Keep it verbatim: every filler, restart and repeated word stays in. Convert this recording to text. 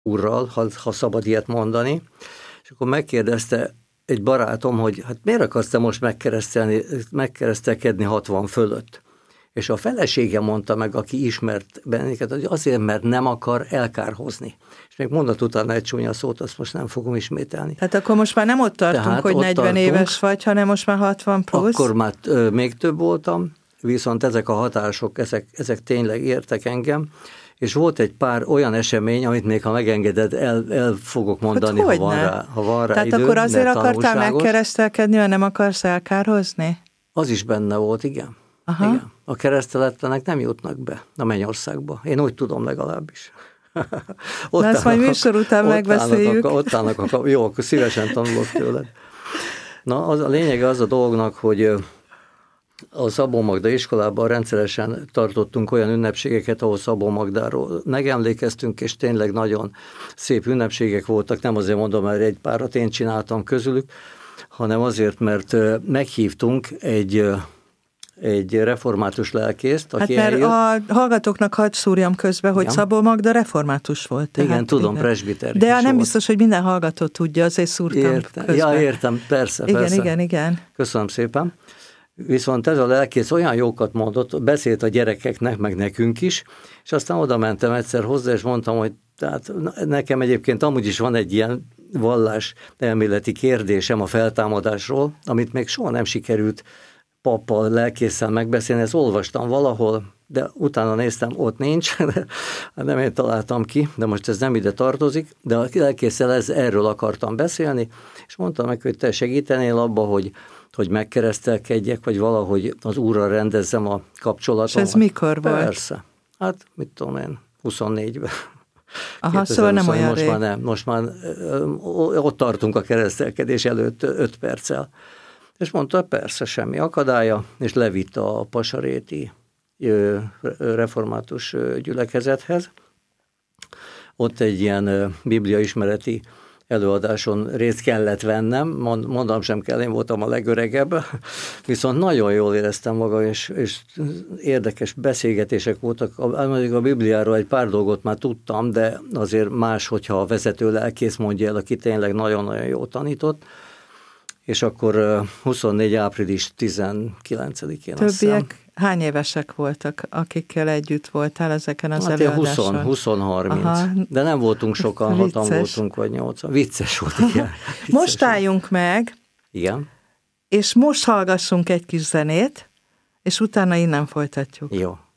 úrral, ha, ha szabad ilyet mondani, és akkor megkérdezte egy barátom, hogy hát miért akarsz te most megkeresztelni, megkeresztelkedni hatvan fölött? És a felesége mondta meg, aki ismert bennünket, hogy azért, mert nem akar elkárhozni. És még mondat utána egy csúnya szót, azt most nem fogom ismételni. Tehát akkor most már nem ott tartunk, Tehát hogy negyven tartunk, éves vagy, hanem most már hatvan plusz? Akkor már ö, még több voltam, viszont ezek a hatások, ezek, ezek tényleg értek engem, és volt egy pár olyan esemény, amit még ha megengeded, el, el fogok mondani, hát ha, van rá, ha van rá Tehát idő. akkor azért akartál megkeresztelkedni, ha nem akarsz elkárhozni? Az is benne volt, igen. Aha. Igen. A kereszteletlenek nem jutnak be a mennyországba. Én úgy tudom legalábbis. Na ezt majd műsor után ott megbeszéljük. Állnak a, ott állnak a, jó, akkor szívesen tanulok tőled. Na, az, a lényege az a dolognak, hogy a Szabó Magda iskolában rendszeresen tartottunk olyan ünnepségeket, ahol Szabó Magdáról megemlékeztünk, és tényleg nagyon szép ünnepségek voltak. Nem azért mondom, mert egy párat én csináltam közülük, hanem azért, mert meghívtunk egy egy református lelkészt, aki hát mert eljött. A hallgatóknak hadd szúrjam közbe, hogy igen. Szabó Magda református volt. Tehát igen, tudom, igen. presbiter. De nem volt. Biztos, hogy minden hallgató tudja, azért szúrtam értem. közbe. Ja, értem, persze, igen, persze. Igen, igen, Köszönöm szépen. Viszont ez a lelkész olyan jókat mondott, beszélt a gyerekeknek, meg nekünk is, és aztán oda mentem egyszer hozzá, és mondtam, hogy tehát nekem egyébként amúgy is van egy ilyen vallás elméleti kérdésem a feltámadásról, amit még soha nem sikerült pappal, lelkésszel megbeszélni, ezt olvastam valahol, de utána néztem, ott nincs, nem én találtam ki, de most ez nem ide tartozik, de a lelkésszel ez, erről akartam beszélni, és mondtam meg, hogy te segítenél abba, hogy, hogy megkeresztelkedjek, vagy valahogy az Úrral rendezzem a kapcsolatot. És ez mikor volt? Persze. Hát, mit tudom én, huszonnégyben. Aha, szóval nem olyan most rég. Már nem, most már ott tartunk a keresztelkedés előtt öt perccel. És mondta, persze, semmi akadálya, és levitt a pasaréti református gyülekezethez. Ott egy ilyen bibliaismereti előadáson részt kellett vennem, mondom sem kell, én voltam a legöregebb, viszont nagyon jól éreztem magam, és, és érdekes beszélgetések voltak. A, a Bibliáról egy pár dolgot már tudtam, de azért más, hogyha a vezető lelkész mondja el, aki tényleg nagyon-nagyon jól tanított. És akkor huszonnégy április tizenkilencedikén Többiek hány évesek voltak, akikkel együtt voltál ezeken az hát előadáson? húsz-harminc, de nem voltunk sokan, hatan voltunk, vagy nyolcan. Vicces volt, igen. Vicces most álljunk meg, igen. És most hallgassunk egy kis zenét, és utána innen folytatjuk. Jó.